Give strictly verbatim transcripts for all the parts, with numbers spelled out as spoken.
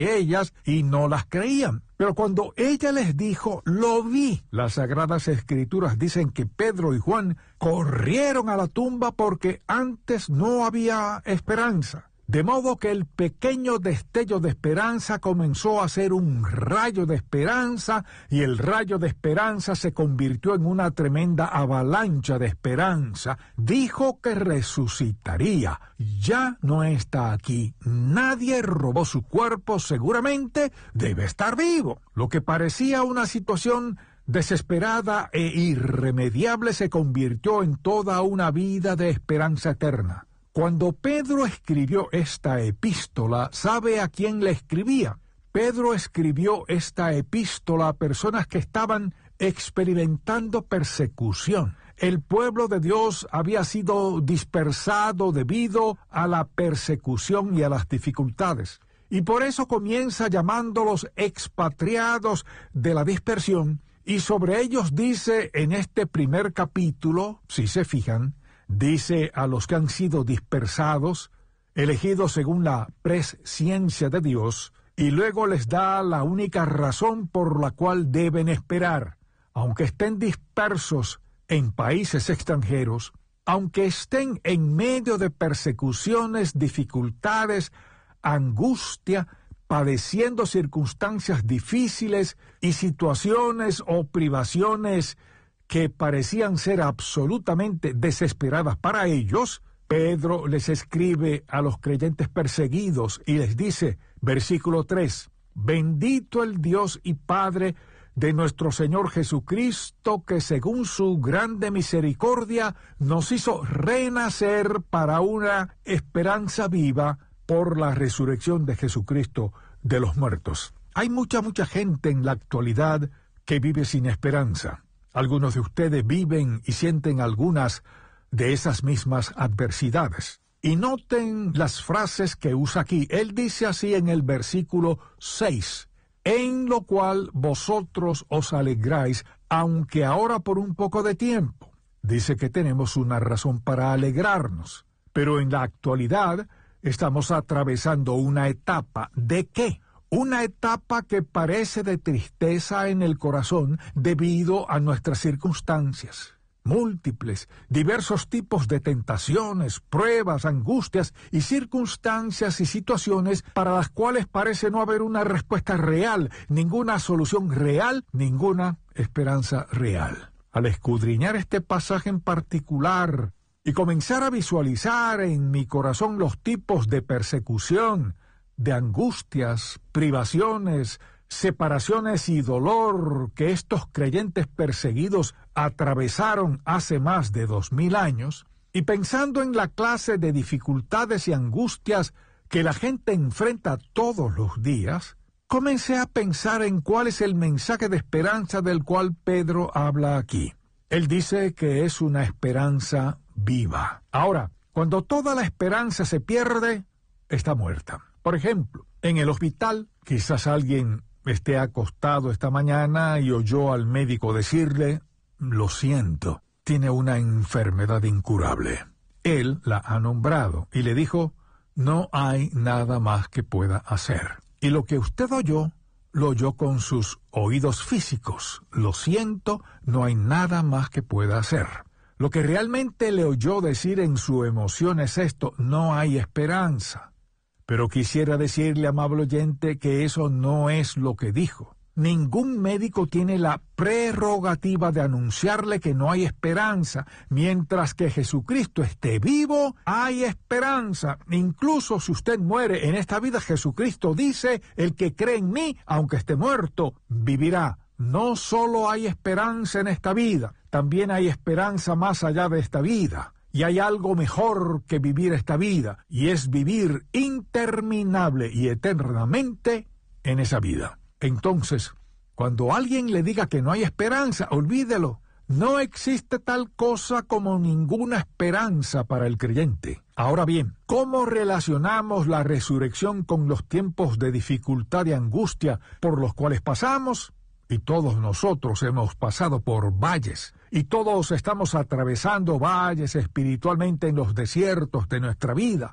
ellas y no las creían. Pero cuando ella les dijo, lo vi, las Sagradas Escrituras dicen que Pedro y Juan corrieron a la tumba porque antes no había esperanza. De modo que el pequeño destello de esperanza comenzó a ser un rayo de esperanza, y el rayo de esperanza se convirtió en una tremenda avalancha de esperanza. Dijo que resucitaría. Ya no está aquí. Nadie robó su cuerpo, seguramente debe estar vivo. Lo que parecía una situación desesperada e irremediable se convirtió en toda una vida de esperanza eterna. Cuando Pedro escribió esta epístola, ¿sabe a quién le escribía? Pedro escribió esta epístola a personas que estaban experimentando persecución. El pueblo de Dios había sido dispersado debido a la persecución y a las dificultades. Y por eso comienza llamándolos expatriados de la dispersión, y sobre ellos dice en este primer capítulo, si se fijan, dice a los que han sido dispersados, elegidos según la presciencia de Dios, y luego les da la única razón por la cual deben esperar. Aunque estén dispersos en países extranjeros, aunque estén en medio de persecuciones, dificultades, angustia, padeciendo circunstancias difíciles y situaciones o privaciones que parecían ser absolutamente desesperadas para ellos, Pedro les escribe a los creyentes perseguidos y les dice, versículo tres, bendito el Dios y Padre de nuestro Señor Jesucristo, que según su grande misericordia nos hizo renacer para una esperanza viva por la resurrección de Jesucristo de los muertos. Hay mucha, mucha gente en la actualidad que vive sin esperanza. Algunos de ustedes viven y sienten algunas de esas mismas adversidades. Y noten las frases que usa aquí. Él dice así en el versículo seis, en lo cual vosotros os alegráis, aunque ahora por un poco de tiempo. Dice que tenemos una razón para alegrarnos. Pero en la actualidad estamos atravesando una etapa. ¿De qué? Una etapa que parece de tristeza en el corazón debido a nuestras circunstancias. Múltiples, diversos tipos de tentaciones, pruebas, angustias y circunstancias y situaciones para las cuales parece no haber una respuesta real, ninguna solución real, ninguna esperanza real. Al escudriñar este pasaje en particular y comenzar a visualizar en mi corazón los tipos de persecución, de angustias, privaciones, separaciones y dolor que estos creyentes perseguidos atravesaron hace más de dos mil años, y pensando en la clase de dificultades y angustias que la gente enfrenta todos los días, comencé a pensar en cuál es el mensaje de esperanza del cual Pedro habla aquí. Él dice que es una esperanza viva. Ahora, cuando toda la esperanza se pierde, está muerta. Por ejemplo, en el hospital, quizás alguien esté acostado esta mañana y oyó al médico decirle, lo siento, tiene una enfermedad incurable. Él la ha nombrado y le dijo, no hay nada más que pueda hacer. Y lo que usted oyó, lo oyó con sus oídos físicos. Lo siento, no hay nada más que pueda hacer. Lo que realmente le oyó decir en su emoción es esto, no hay esperanza. Pero quisiera decirle, amable oyente, que eso no es lo que dijo. Ningún médico tiene la prerrogativa de anunciarle que no hay esperanza. Mientras que Jesucristo esté vivo, hay esperanza. Incluso si usted muere en esta vida, Jesucristo dice, el que cree en mí, aunque esté muerto, vivirá. No solo hay esperanza en esta vida, también hay esperanza más allá de esta vida. Y hay algo mejor que vivir esta vida, y es vivir interminable y eternamente en esa vida. Entonces, cuando alguien le diga que no hay esperanza, olvídelo. No existe tal cosa como ninguna esperanza para el creyente. Ahora bien, ¿cómo relacionamos la resurrección con los tiempos de dificultad y angustia por los cuales pasamos? Y todos nosotros hemos pasado por valles, y todos estamos atravesando valles espiritualmente en los desiertos de nuestra vida.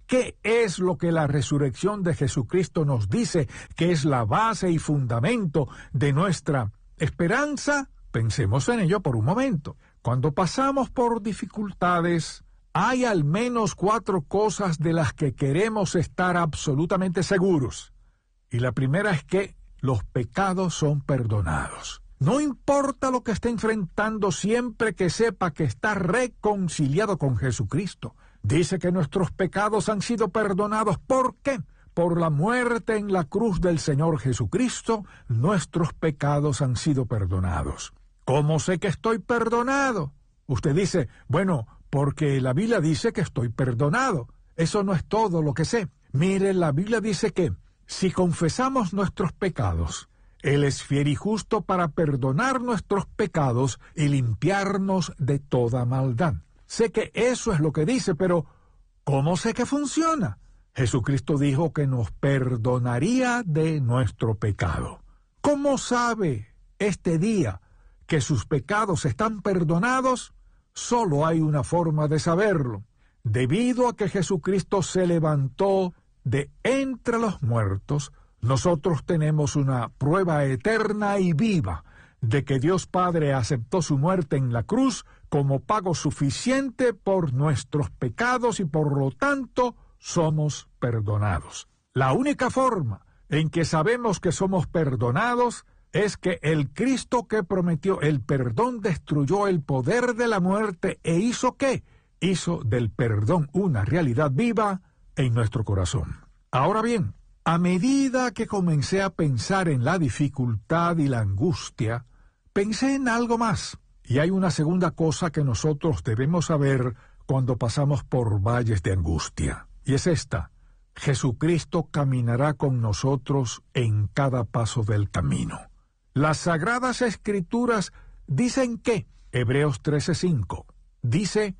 ¿Qué es lo que la resurrección de Jesucristo nos dice que es la base y fundamento de nuestra esperanza? Pensemos en ello por un momento. Cuando pasamos por dificultades, hay al menos cuatro cosas de las que queremos estar absolutamente seguros. Y la primera es que los pecados son perdonados. No importa lo que esté enfrentando, siempre que sepa que está reconciliado con Jesucristo. Dice que nuestros pecados han sido perdonados. ¿Por qué? Por la muerte en la cruz del Señor Jesucristo, nuestros pecados han sido perdonados. ¿Cómo sé que estoy perdonado? Usted dice, bueno, porque la Biblia dice que estoy perdonado. Eso no es todo lo que sé. Mire, la Biblia dice que si confesamos nuestros pecados, Él es fiel y justo para perdonar nuestros pecados y limpiarnos de toda maldad. Sé que eso es lo que dice, pero ¿cómo sé que funciona? Jesucristo dijo que nos perdonaría de nuestro pecado. ¿Cómo sabe este día que sus pecados están perdonados? Solo hay una forma de saberlo. Debido a que Jesucristo se levantó de entre los muertos, nosotros tenemos una prueba eterna y viva de que Dios Padre aceptó su muerte en la cruz como pago suficiente por nuestros pecados y por lo tanto somos perdonados. La única forma en que sabemos que somos perdonados es que el Cristo que prometió el perdón destruyó el poder de la muerte e hizo ¿qué? Hizo del perdón una realidad viva en nuestro corazón. Ahora bien, a medida que comencé a pensar en la dificultad y la angustia, pensé en algo más. Y hay una segunda cosa que nosotros debemos saber cuando pasamos por valles de angustia. Y es esta: Jesucristo caminará con nosotros en cada paso del camino. Las Sagradas Escrituras dicen que, Hebreos trece cinco, dice,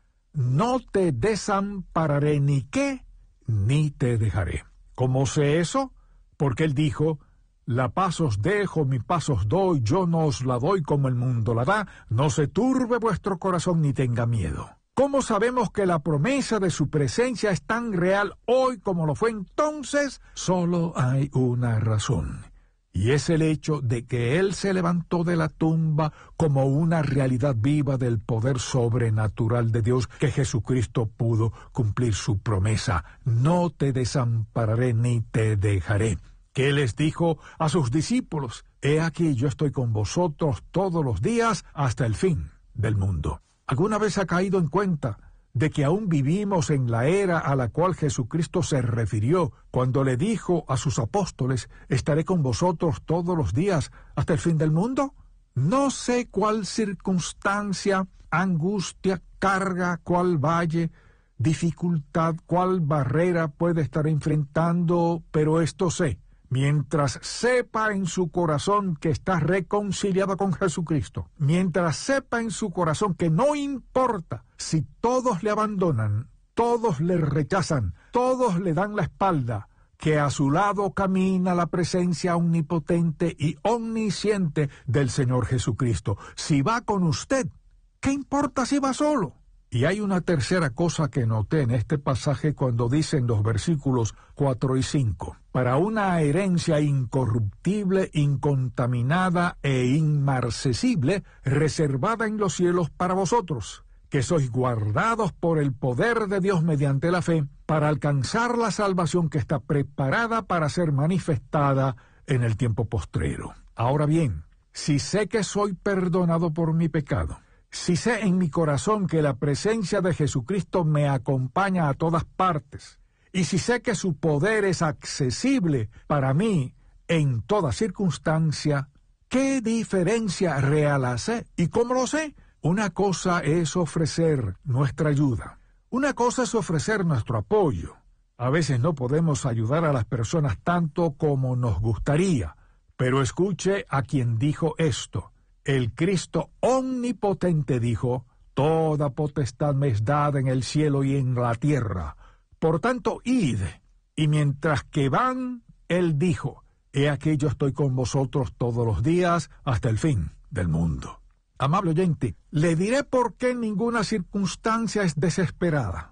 no te desampararé ni qué, ni te dejaré. ¿Cómo sé eso? Porque Él dijo, la paz os dejo, mi paz os doy, yo no os la doy como el mundo la da, no se turbe vuestro corazón ni tenga miedo. ¿Cómo sabemos que la promesa de su presencia es tan real hoy como lo fue entonces? Solo hay una razón. Y es el hecho de que Él se levantó de la tumba como una realidad viva del poder sobrenatural de Dios, que Jesucristo pudo cumplir su promesa. No te desampararé ni te dejaré. Que Él les dijo a sus discípulos, he aquí yo estoy con vosotros todos los días hasta el fin del mundo. ¿Alguna vez ha caído en cuenta de que aún vivimos en la era a la cual Jesucristo se refirió cuando le dijo a sus apóstoles, estaré con vosotros todos los días hasta el fin del mundo? No sé cuál circunstancia, angustia, carga, cuál valle, dificultad, cuál barrera puede estar enfrentando, pero esto sé. Mientras sepa en su corazón que está reconciliado con Jesucristo, mientras sepa en su corazón que no importa si todos le abandonan, todos le rechazan, todos le dan la espalda, que a su lado camina la presencia omnipotente y omnisciente del Señor Jesucristo. Si va con usted, ¿qué importa si va solo? Y hay una tercera cosa que noté en este pasaje cuando dicen los versículos cuatro y cinco. Para una herencia incorruptible, incontaminada e inmarcesible, reservada en los cielos para vosotros, que sois guardados por el poder de Dios mediante la fe, para alcanzar la salvación que está preparada para ser manifestada en el tiempo postrero. Ahora bien, si sé que soy perdonado por mi pecado, si sé en mi corazón que la presencia de Jesucristo me acompaña a todas partes, y si sé que su poder es accesible para mí en toda circunstancia, ¿qué diferencia real hace? ¿Y cómo lo sé? Una cosa es ofrecer nuestra ayuda. Una cosa es ofrecer nuestro apoyo. A veces no podemos ayudar a las personas tanto como nos gustaría, pero escuche a quien dijo esto. El Cristo omnipotente dijo, toda potestad me es dada en el cielo y en la tierra. Por tanto, id. Y mientras que van, Él dijo, he aquí yo estoy con vosotros todos los días hasta el fin del mundo. Amable oyente, le diré por qué ninguna circunstancia es desesperada.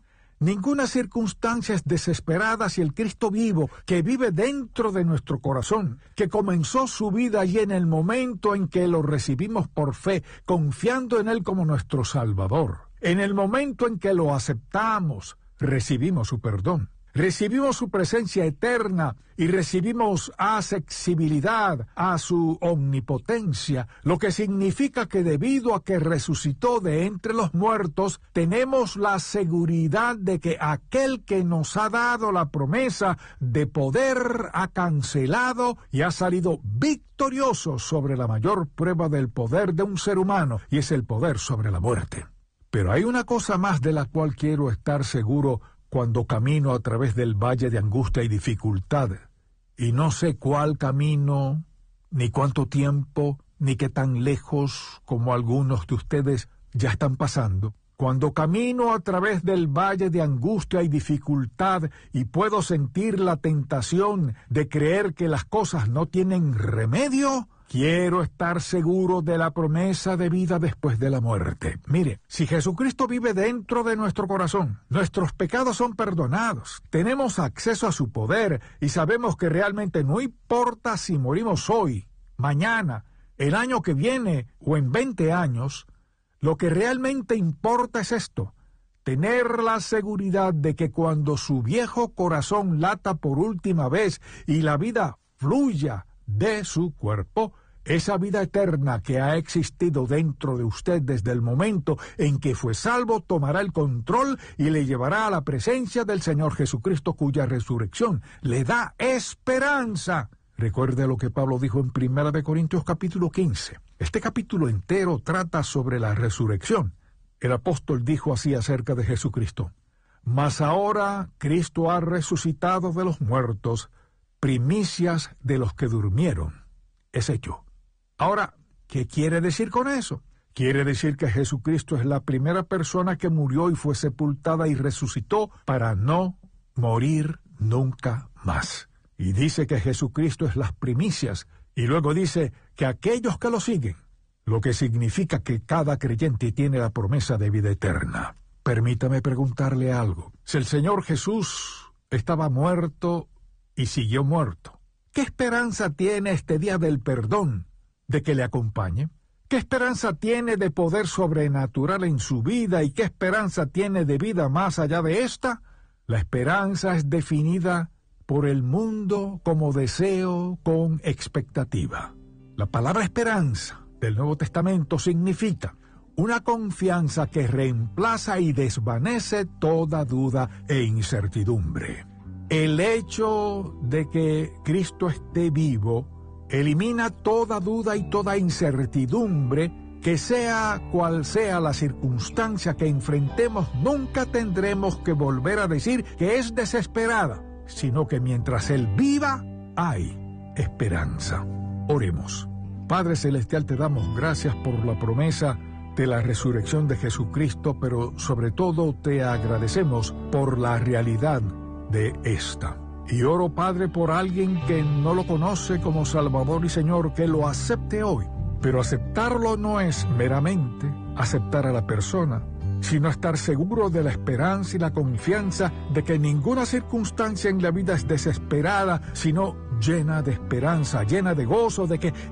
Ninguna circunstancia es desesperada si el Cristo vivo, que vive dentro de nuestro corazón, que comenzó su vida allí en el momento en que lo recibimos por fe, confiando en Él como nuestro Salvador. En el momento en que lo aceptamos, recibimos su perdón. Recibimos su presencia eterna y recibimos accesibilidad a su omnipotencia, lo que significa que debido a que resucitó de entre los muertos, tenemos la seguridad de que aquel que nos ha dado la promesa de poder ha cancelado y ha salido victorioso sobre la mayor prueba del poder de un ser humano, y es el poder sobre la muerte. Pero hay una cosa más de la cual quiero estar seguro cuando camino a través del valle de angustia y dificultad, y no sé cuál camino, ni cuánto tiempo, ni qué tan lejos como algunos de ustedes ya están pasando. Cuando camino a través del valle de angustia y dificultad y puedo sentir la tentación de creer que las cosas no tienen remedio, quiero estar seguro de la promesa de vida después de la muerte. Mire, si Jesucristo vive dentro de nuestro corazón, nuestros pecados son perdonados, tenemos acceso a su poder y sabemos que realmente no importa si morimos hoy, mañana, el año que viene o en veinte años, lo que realmente importa es esto: tener la seguridad de que cuando su viejo corazón lata por última vez y la vida fluya de su cuerpo, esa vida eterna que ha existido dentro de usted desde el momento en que fue salvo tomará el control y le llevará a la presencia del Señor Jesucristo, cuya resurrección le da esperanza. Recuerde lo que Pablo dijo en Primera de Corintios capítulo quince. Este capítulo entero trata sobre la resurrección. El apóstol dijo así acerca de Jesucristo: mas ahora Cristo ha resucitado de los muertos, primicias de los que durmieron. Es hecho. Ahora, ¿qué quiere decir con eso? Quiere decir que Jesucristo es la primera persona que murió y fue sepultada y resucitó para no morir nunca más. Y dice que Jesucristo es las primicias, y luego dice que aquellos que lo siguen, lo que significa que cada creyente tiene la promesa de vida eterna. Permítame preguntarle algo. Si el Señor Jesús estaba muerto y siguió muerto, ¿qué esperanza tiene este día del perdón de que le acompañe? ¿Qué esperanza tiene de poder sobrenatural en su vida y qué esperanza tiene de vida más allá de esta? La esperanza es definida por el mundo como deseo con expectativa. La palabra esperanza del Nuevo Testamento significa una confianza que reemplaza y desvanece toda duda e incertidumbre. El hecho de que Cristo esté vivo elimina toda duda y toda incertidumbre, que sea cual sea la circunstancia que enfrentemos, nunca tendremos que volver a decir que es desesperada, sino que mientras Él viva, hay esperanza. Oremos. Padre Celestial, te damos gracias por la promesa de la resurrección de Jesucristo, pero sobre todo te agradecemos por la realidad de esta. Y oro, Padre, por alguien que no lo conoce como Salvador y Señor, que lo acepte hoy. Pero aceptarlo no es meramente aceptar a la persona, sino estar seguro de la esperanza y la confianza de que ninguna circunstancia en la vida es desesperada, sino llena de esperanza, llena de gozo, de que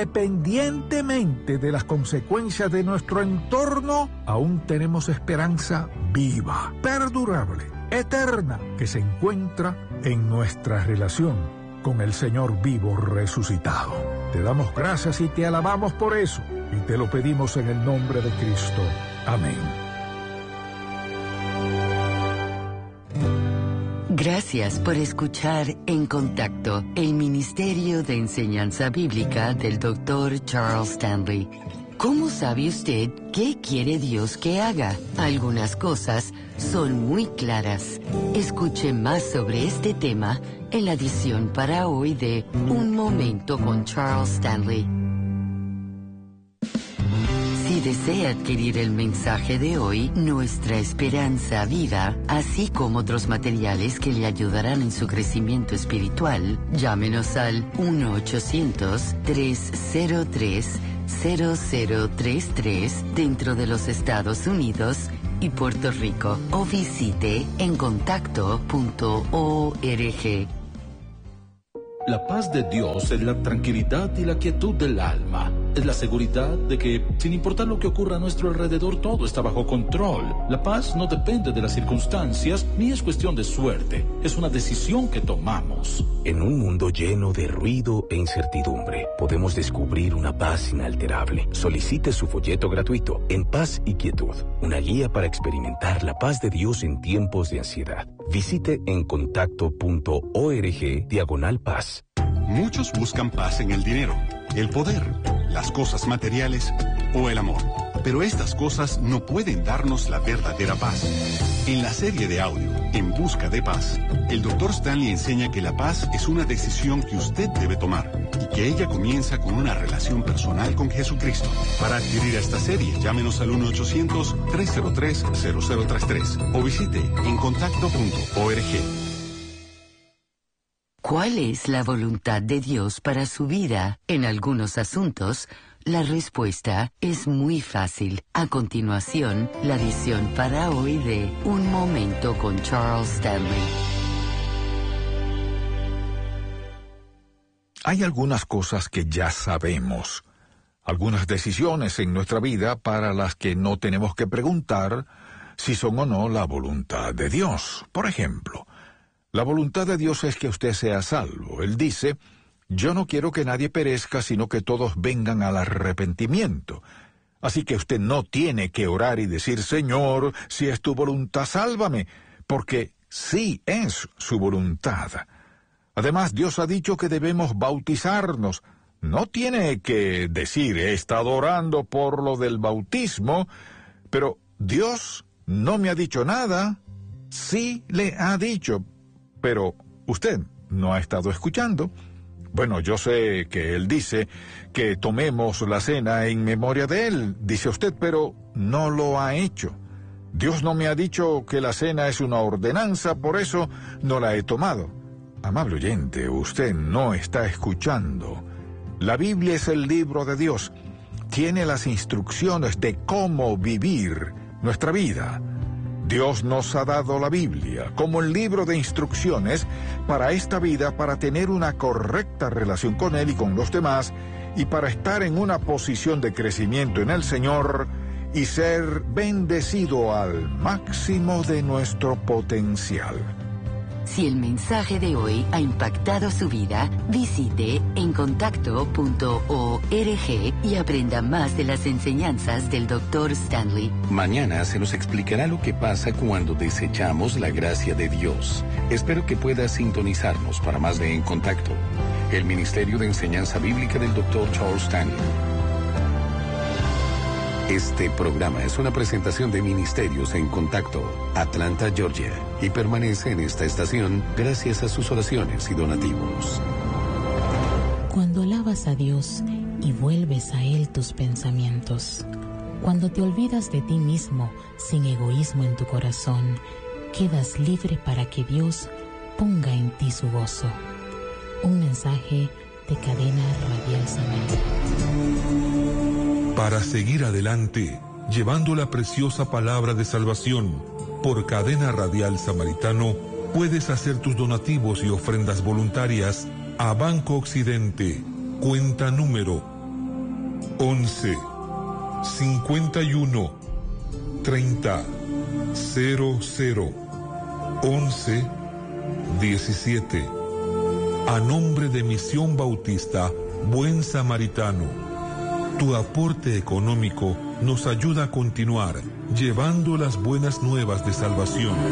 independientemente de las consecuencias de nuestro entorno, aún tenemos esperanza viva, perdurable, eterna, que se encuentra en nuestra relación con el Señor vivo resucitado. Te damos gracias y te alabamos por eso, y te lo pedimos en el nombre de Cristo. Amén. Gracias por escuchar En Contacto, el Ministerio de Enseñanza Bíblica del doctor Charles Stanley. ¿Cómo sabe usted qué quiere Dios que haga? Algunas cosas son muy claras. Escuche más sobre este tema en la edición para hoy de Un Momento con Charles Stanley. Si desea adquirir el mensaje de hoy, Nuestra Esperanza Viva, así como otros materiales que le ayudarán en su crecimiento espiritual, llámenos al uno ochocientos, tres cero tres, cero cero tres tres dentro de los Estados Unidos y Puerto Rico o visite en contacto punto org. La paz de Dios es la tranquilidad y la quietud del alma. Es la seguridad de que, sin importar lo que ocurra a nuestro alrededor, todo está bajo control. La paz no depende de las circunstancias, ni es cuestión de suerte. Es una decisión que tomamos. En un mundo lleno de ruido e incertidumbre, podemos descubrir una paz inalterable. Solicite su folleto gratuito, En Paz y Quietud, una guía para experimentar la paz de Dios en tiempos de ansiedad. Visite en contacto punto org diagonal paz. Muchos buscan paz en el dinero, el poder, las cosas materiales o el amor. Pero estas cosas no pueden darnos la verdadera paz. En la serie de audio, En Busca de Paz, el doctor Stanley enseña que la paz es una decisión que usted debe tomar y que ella comienza con una relación personal con Jesucristo. Para adquirir esta serie, llámenos al uno ochocientos, tres cero tres, cero cero tres tres o visite en contacto punto org. ¿Cuál es la voluntad de Dios para su vida? En algunos asuntos, la respuesta es muy fácil. A continuación, la visión para hoy de Un Momento con Charles Stanley. Hay algunas cosas que ya sabemos, algunas decisiones en nuestra vida para las que no tenemos que preguntar si son o no la voluntad de Dios. Por ejemplo, la voluntad de Dios es que usted sea salvo. Él dice: yo no quiero que nadie perezca, sino que todos vengan al arrepentimiento. Así que usted no tiene que orar y decir: Señor, si es tu voluntad, sálvame, porque sí es su voluntad. Además, Dios ha dicho que debemos bautizarnos. No tiene que decir: he estado orando por lo del bautismo, pero Dios no me ha dicho nada. Sí le ha dicho, pero usted no ha estado escuchando. Bueno, yo sé que Él dice que tomemos la cena en memoria de Él, dice usted, pero no lo ha hecho. Dios no me ha dicho que la cena es una ordenanza, por eso no la he tomado. Amable oyente, usted no está escuchando. La Biblia es el libro de Dios. Tiene las instrucciones de cómo vivir nuestra vida. Dios nos ha dado la Biblia como el libro de instrucciones para esta vida, para tener una correcta relación con Él y con los demás, y para estar en una posición de crecimiento en el Señor y ser bendecido al máximo de nuestro potencial. Si el mensaje de hoy ha impactado su vida, visite en contacto punto org y aprenda más de las enseñanzas del doctor Stanley. Mañana se nos explicará lo que pasa cuando desechamos la gracia de Dios. Espero que pueda sintonizarnos para más de En Contacto, el Ministerio de Enseñanza Bíblica del doctor Charles Stanley. Este programa es una presentación de Ministerios en Contacto, Atlanta, Georgia, y permanece en esta estación gracias a sus oraciones y donativos. Cuando alabas a Dios y vuelves a Él tus pensamientos, cuando te olvidas de ti mismo sin egoísmo en tu corazón, quedas libre para que Dios ponga en ti su gozo. Un mensaje de Cadena Radial Samaritano. Para seguir adelante, llevando la preciosa palabra de salvación por Cadena Radial Samaritano, puedes hacer tus donativos y ofrendas voluntarias a Banco Occidente, cuenta número once, cincuenta y uno, treinta, cero cero, once, diecisiete. A nombre de Misión Bautista Buen Samaritano. Tu aporte económico nos ayuda a continuar llevando las buenas nuevas de salvación.